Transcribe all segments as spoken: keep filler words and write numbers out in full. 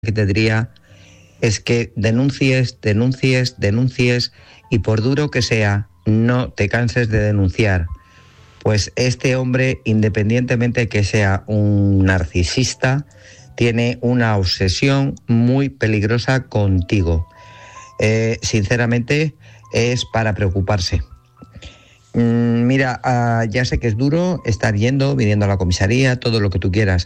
que te diría es que denuncies, denuncies, denuncies y por duro que sea, no te canses de denunciar. Pues este hombre, independientemente de que sea un narcisista, tiene una obsesión muy peligrosa contigo. Eh, sinceramente, es para preocuparse. Mm, mira, uh, ya sé que es duro estar yendo, viniendo a la comisaría, todo lo que tú quieras,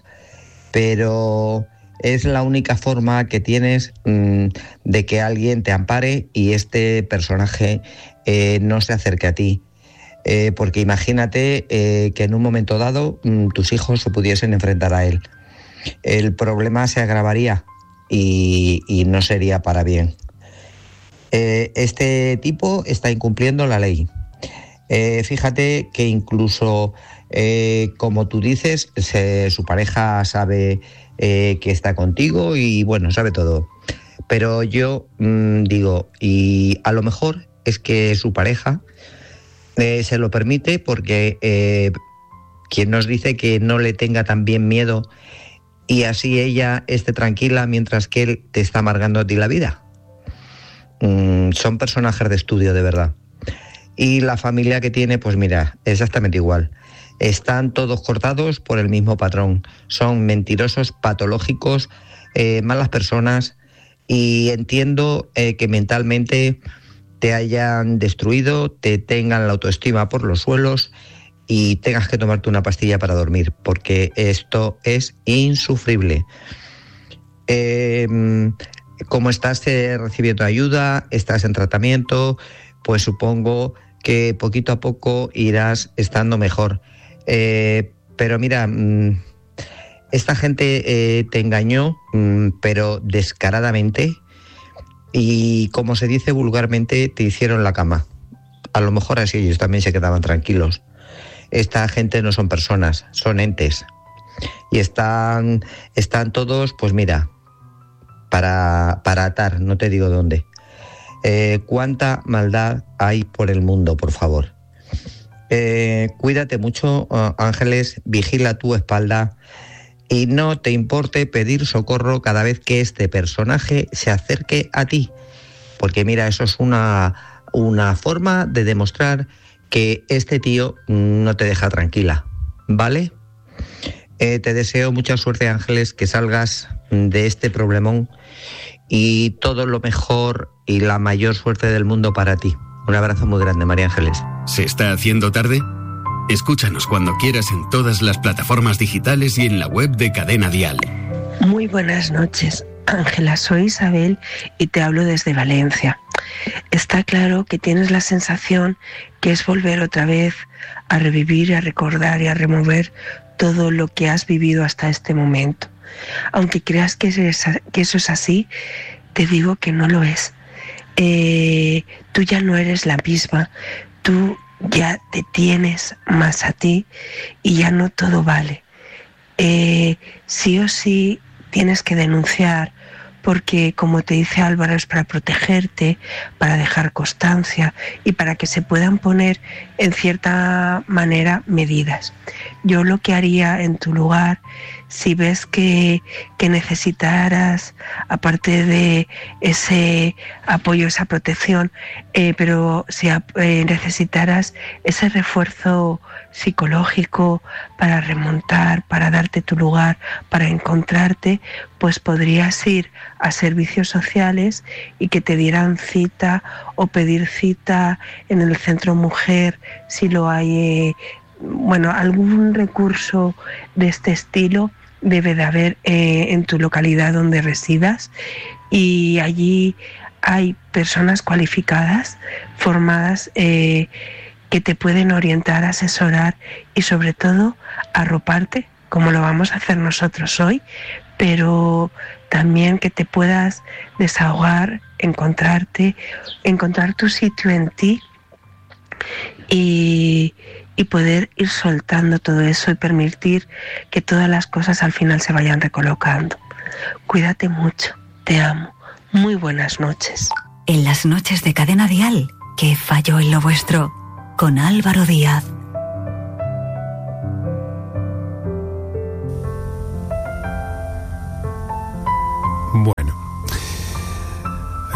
pero es la única forma que tienes mmm, de que alguien te ampare y este personaje eh, no se acerque a ti. Eh, porque imagínate eh, que en un momento dado mmm, tus hijos se pudiesen enfrentar a él. El problema se agravaría y, y no sería para bien. Eh, este tipo está incumpliendo la ley. Eh, fíjate que incluso, eh, como tú dices, se, su pareja sabe eh, que está contigo y bueno, sabe todo. Pero yo mmm, digo, y a lo mejor es que su pareja eh, se lo permite porque eh, quien nos dice que no le tenga también miedo y así ella esté tranquila mientras que él te está amargando a ti la vida. Mm, son personajes de estudio, de verdad. Y la familia que tiene, pues mira, exactamente igual. Están todos cortados por el mismo patrón. Son mentirosos, patológicos, eh, malas personas. Y entiendo eh, que mentalmente te hayan destruido, te tengan la autoestima por los suelos y tengas que tomarte una pastilla para dormir, porque esto es insufrible. Eh, como estás eh, recibiendo ayuda, estás en tratamiento, pues supongo que poquito a poco irás estando mejor. Eh, pero mira, mmm, esta gente eh, te engañó, mmm, pero descaradamente, y como se dice vulgarmente, te hicieron la cama. A lo mejor así ellos también se quedaban tranquilos. Esta gente no son personas, son entes. Y están, están todos, pues mira, para, para atar, no te digo dónde. Eh, ¿Cuánta maldad hay por el mundo, por favor? Eh, cuídate mucho, uh, Ángeles, vigila tu espalda y no te importe pedir socorro cada vez que este personaje se acerque a ti. Porque mira, eso es una, una forma de demostrar que este tío no te deja tranquila, ¿vale? Eh, te deseo mucha suerte, Ángeles, que salgas de este problemón y todo lo mejor y la mayor suerte del mundo para ti. Un abrazo muy grande, María Ángeles. ¿Se está haciendo tarde? Escúchanos cuando quieras en todas las plataformas digitales y en la web de Cadena Dial. Muy buenas noches, Ángela. Soy Isabel y te hablo desde Valencia. Está claro que tienes la sensación que es volver otra vez a revivir, a recordar y a remover todo lo que has vivido hasta este momento. Aunque creas que eso es así, te digo que no lo es. Eh, tú ya no eres la misma, tú ya te tienes más a ti y ya no todo vale. Eh, sí o sí tienes que denunciar porque, como te dice Álvaro, es para protegerte, para dejar constancia y para que se puedan poner en cierta manera medidas. Yo lo que haría en tu lugar, si ves que, que necesitaras, aparte de ese apoyo, esa protección, eh, pero si eh, necesitaras ese refuerzo psicológico para remontar, para darte tu lugar, para encontrarte, pues podrías ir a servicios sociales y que te dieran cita o pedir cita en el Centro Mujer, si lo hay, eh, bueno, algún recurso de este estilo debe de haber eh, en tu localidad donde residas, y allí hay personas cualificadas, formadas, eh, que te pueden orientar, asesorar y sobre todo arroparte, como lo vamos a hacer nosotros hoy, pero también que te puedas desahogar, encontrarte, encontrar tu sitio en ti y, y poder ir soltando todo eso y permitir que todas las cosas al final se vayan recolocando. Cuídate mucho, te amo. Muy buenas noches. En las noches de Cadena Dial, ¿qué falló en lo vuestro? Con Álvaro Díaz.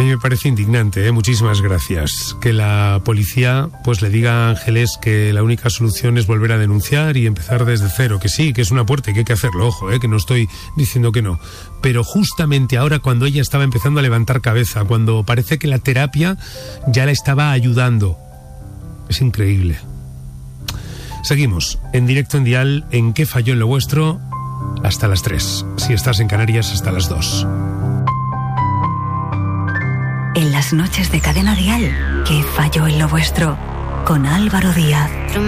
me parece indignante, ¿eh? Muchísimas gracias. Que la policía pues le diga a Ángeles que la única solución es volver a denunciar y empezar desde cero, que sí, que es una puerta y que hay que hacerlo, ojo, ¿eh? Que no estoy diciendo que no. Pero justamente ahora, cuando ella estaba empezando a levantar cabeza, cuando parece que la terapia ya la estaba ayudando. Es increíble. Seguimos en directo en Dial, en ¿Qué falló en lo vuestro? Hasta las tres. Si estás en Canarias, hasta las dos. En las noches de Cadena Dial, ¿Qué falló en lo vuestro? Con Álvaro Díaz.